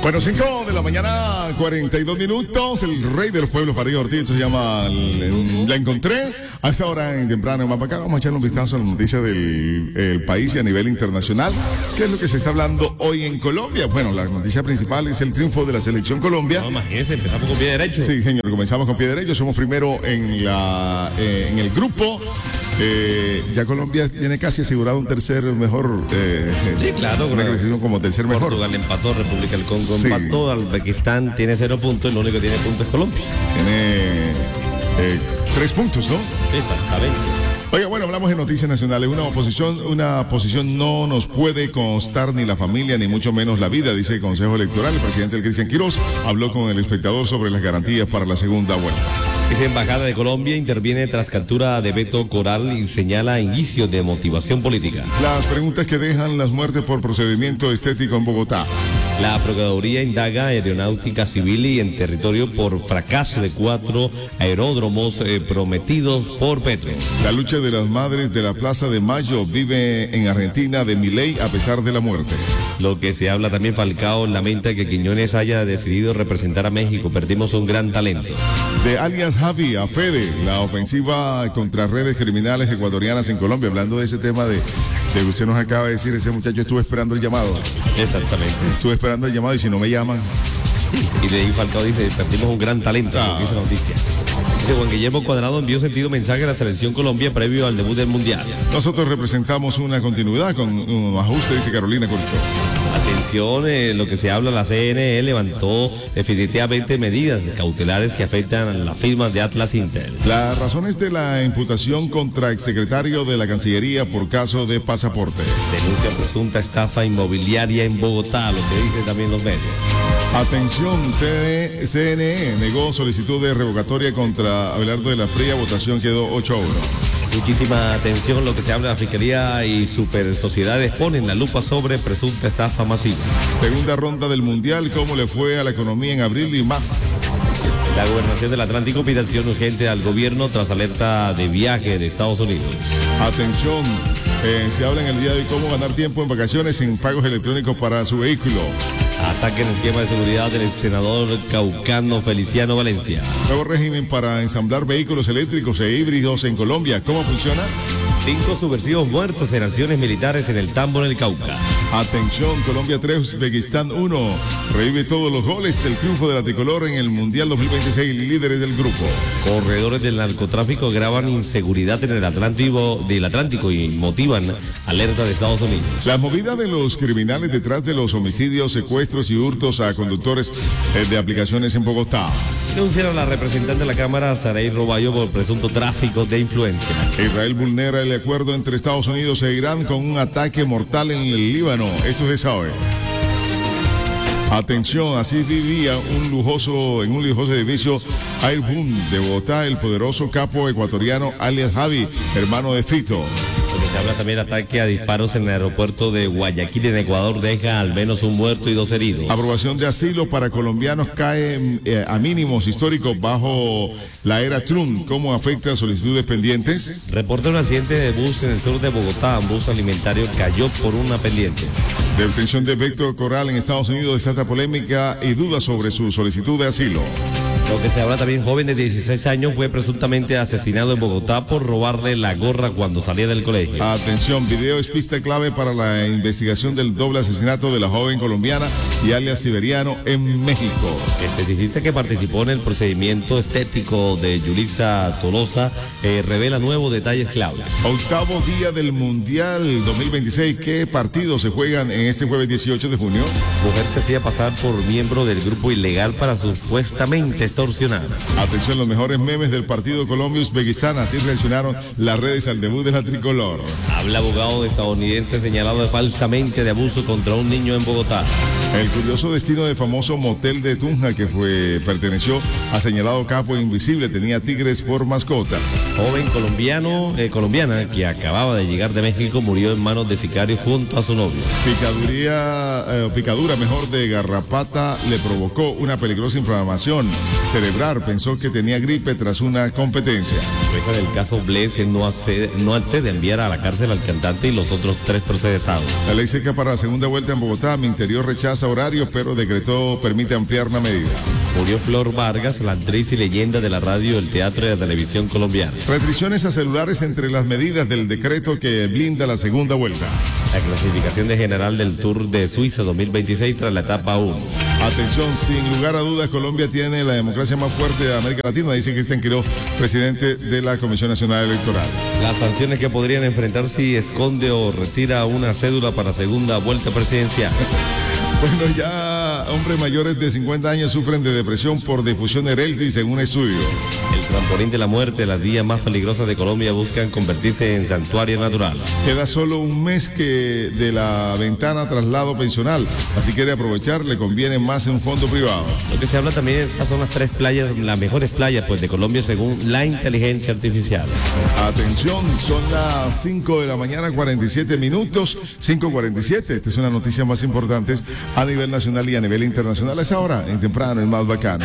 Bueno, 5 de la mañana, 42 minutos. El rey de los pueblos, Farid Ortiz, se llama La Encontré. A esta hora en temprano en Mapacá vamos a echar un vistazo a las noticias del país y a nivel internacional. ¿Qué es lo que se está hablando hoy en Colombia? Bueno, la noticia principal es el triunfo de la selección Colombia. No, imagínense, empezamos con pie derecho. Sí, señor, comenzamos con pie derecho. Somos primero en el grupo. Ya Colombia tiene casi asegurado un tercer mejor. Sí, claro. Una clasificación como tercer mejor. Portugal empató, República del Congo Sí. empató, Uzbekistán tiene 0 puntos y lo único que tiene puntos es Colombia. Tiene 3 puntos, ¿no? Exactamente. Oiga, bueno, hablamos de noticias nacionales. Una posición no nos puede constar ni la familia, ni mucho menos la vida, dice el Consejo Electoral. El presidente del Cristian Quirós habló con el espectador sobre las garantías para la segunda vuelta. Esa embajada de Colombia interviene tras captura de Beto Coral y señala indicios de motivación política. Las preguntas que dejan las muertes por procedimiento estético en Bogotá. La Procuraduría indaga aeronáutica civil y en territorio por fracaso de 4 aeródromos prometidos por Petro. La lucha de las madres de la Plaza de Mayo vive en Argentina de Milei a pesar de la muerte. Lo que se habla también, Falcao lamenta que Quiñones haya decidido representar a México. Perdimos un gran talento. De alias Javi a Fede, la ofensiva contra redes criminales ecuatorianas en Colombia. Hablando de ese tema de que usted nos acaba de decir, ese muchacho estuve esperando el llamado. Exactamente. Estuve esperando el llamado y si no me llaman. Y de ahí Falcao dice, perdimos un gran talento, lo que dice la noticia. Juan Guillermo Cuadrado envió sentido mensaje a la selección Colombia previo al debut del Mundial. Nosotros representamos una continuidad con un ajuste, dice Carolina Corcho. Atención, lo que se habla, la CNE levantó definitivamente medidas cautelares que afectan a la firma de Atlas Intel. Las razones de la imputación contra exsecretario de la Cancillería por caso de pasaporte. Denuncia presunta estafa inmobiliaria en Bogotá, lo que dicen también los medios. Atención, CNE negó solicitud de revocatoria contra Abelardo de la Fría, votación quedó 8-1. Muchísima atención, lo que se habla, la Fiscalía y Super Sociedades ponen la lupa sobre presunta estafa masiva. Segunda ronda del Mundial, ¿cómo le fue a la economía en abril y más? La Gobernación del Atlántico pide acción urgente al gobierno tras alerta de viaje de Estados Unidos. Atención, se habla en el día de hoy cómo ganar tiempo en vacaciones sin pagos electrónicos para su vehículo. Ataque en el esquema de seguridad del senador caucano Feliciano Valencia. Nuevo régimen para ensamblar vehículos eléctricos e híbridos en Colombia. ¿Cómo funciona? 5 subversivos muertos en acciones militares en el Tambo, en el Cauca. Atención, Colombia 3, Uzbekistán 1. Revive todos los goles del triunfo de la tricolor en el Mundial 2026, líderes del grupo. Corredores del narcotráfico agravan inseguridad en el Atlántico y motivan alerta de Estados Unidos. La movida de los criminales detrás de los homicidios, secuestros y hurtos a conductores de aplicaciones en Bogotá. Denunciaron a la representante de la Cámara, Saray Roballo, por presunto tráfico de influencia. Israel vulnera el acuerdo entre Estados Unidos e Irán con un ataque mortal en el Líbano. Esto se sabe. Atención, así vivía en un lujoso edificio Airbun de Bogotá el poderoso capo ecuatoriano alias Javi, hermano de Fito. Se habla también de ataque a disparos en el aeropuerto de Guayaquil, en Ecuador, deja al menos un muerto y 2 heridos. Aprobación de asilo para colombianos cae a mínimos históricos bajo la era Trump. ¿Cómo afecta a solicitudes pendientes? Reporta un accidente de bus en el sur de Bogotá. Un bus alimentario cayó por una pendiente. Detención de Beto Coral en Estados Unidos desata polémica y dudas sobre su solicitud de asilo. Lo que se habla también, joven de 16 años fue presuntamente asesinado en Bogotá por robarle la gorra cuando salía del colegio. Atención, video es pista clave para la investigación del doble asesinato de la joven colombiana y alias siberiano en México. El esteticista que participó en el procedimiento estético de Yulisa Tolosa revela nuevos detalles claves. Octavo día del Mundial 2026. ¿Qué partidos se juegan en este jueves 18 de junio? Mujer se hacía pasar por miembro del grupo ilegal para supuestamente extorsionar. Atención, los mejores memes del partido Colombia-Uzbekistán, así reaccionaron las redes al debut de la tricolor. Habla abogado estadounidense señalado falsamente de abuso contra un niño en Bogotá. El curioso destino del famoso motel de Tunja que perteneció a señalado capo invisible, tenía tigres por mascotas. Joven colombiana que acababa de llegar de México murió en manos de sicarios junto a su novio. Picadura de garrapata le provocó una peligrosa inflamación. celebrar. Pensó que tenía gripe tras una competencia. Jueza del caso Bless no accede a enviar a la cárcel al cantante y los otros 3 procesados. La ley seca para la segunda vuelta en Bogotá. Minterió rechaza horarios, pero decretó permite ampliar la medida. Murió Flor Vargas, la actriz y leyenda de la radio, el teatro y la televisión colombiana. Restricciones a celulares entre las medidas del decreto que blinda la segunda vuelta. La clasificación de general del Tour de Suiza 2026 tras la etapa 1. Atención, sin lugar a dudas, Colombia tiene la democracia más fuerte de América Latina, dice Cristian Quiroz, presidente de la Comisión Nacional Electoral. Las sanciones que podrían enfrentar si esconde o retira una cédula para segunda vuelta presidencial. Bueno, ya hombres mayores de 50 años sufren de depresión por difusión eréctil, según un estudio. El trampolín de la muerte, las vías más peligrosas de Colombia, buscan convertirse en santuario natural. Queda solo un mes que de la ventana traslado pensional, así que de aprovechar le conviene más en un fondo privado. Lo que se habla también, estas son las 3 playas, las mejores playas pues de Colombia según la inteligencia artificial. Atención, son las 5 de la mañana, 47 minutos, 5:47. Esta es una noticia más importante a nivel nacional y a nivel internacional. Es ahora, en temprano, el más bacano.